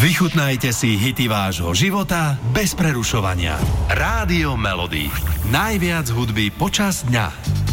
Vychutnajte si hity vášho života bez prerušovania. Rádio Melody. Najviac hudby počas dňa.